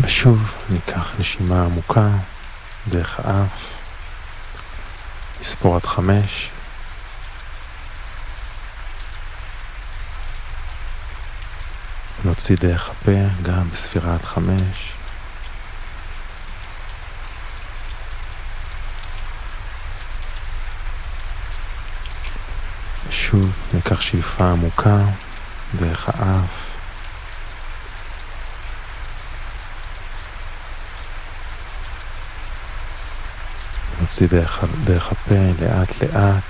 ושוב ניקח נשימה עמוקה דרך האף, נספור עד 5, נוציא דרך הפה גם בספירה עד 5, ושוב ניקח שאיפה עמוקה דרך האף, נוציא דרך הפה לאט לאט,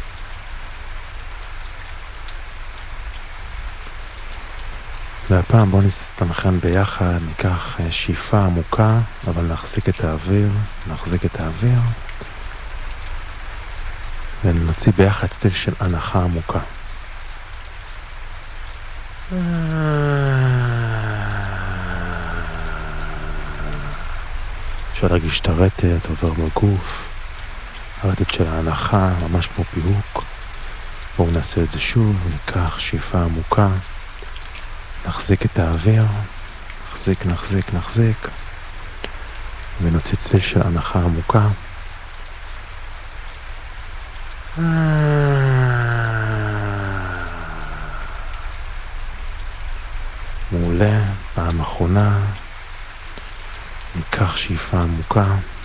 והפעם בואו נסתנכרן ביחד, ניקח שאיפה עמוקה, אבל נחזיק את האוויר, ונוציא ביחד צליל של הנחה עמוקה. אפשר להרגיש את הרטט עובר בגוף, הרטט של ההנחה ממש כמו פיהוק. בואו נעשה את זה שוב, ניקח שאיפה עמוקה, נחזיק את האוויר, נחזיק, ונוציא צליל של הנחה עמוקה. מעולה, פעם אחרונה, ניקח שאיפה עמוקה,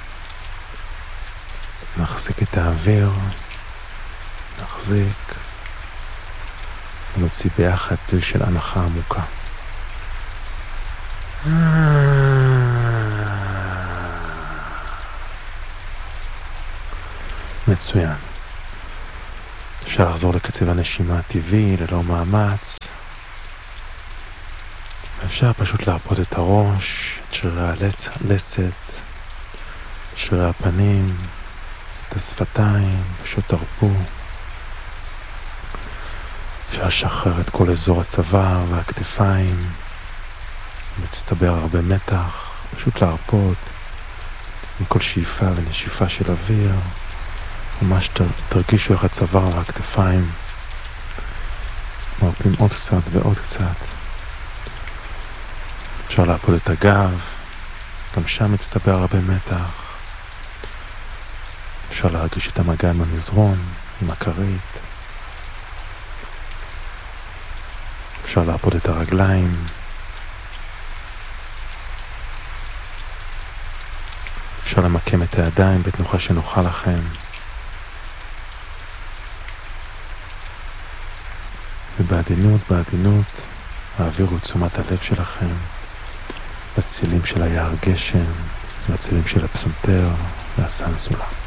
נחזיק את האוויר, ונוציא ביחד צליל של הנחה עמוקה. מצוין. אפשר לחזור לקצב הנשימה הטבעי ללא מאמץ. אפשר פשוט להרפות את הראש, את שרירי הלסת, את שרירי הפנים, את השפתיים, פשוט תרפו. אפשר לשחרר את כל אזור הצוואר והכתפיים, מצטבר הרבה מתח, פשוט להרפות עם כל שאיפה ונשיפה של אוויר. ממש תרגישו איך הצוואר והכתפיים מרפים עוד קצת ועוד קצת. אפשר להפות את הגב, גם שם מצטבר הרבה מתח. אפשר להרגיש את המגע עם המזרון, עם הכרית. אפשר להפות את הרגליים. אפשר למקם את הידיים בתנוחה שנוחה לכם. ובעדינות, העבירו את תשומת הלב שלכם לצילים של היער גשם, לצילים של הפסנתר והסנסולה.